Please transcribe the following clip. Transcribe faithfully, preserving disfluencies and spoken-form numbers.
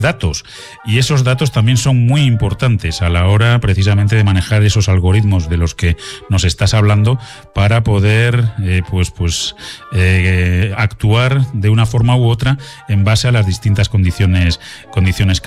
datos, y esos datos también son muy importantes a la hora precisamente de manejar esos algoritmos de los que nos estás hablando para poder eh, pues pues eh, actuar de una forma u otra en base a las distintas condiciones condiciones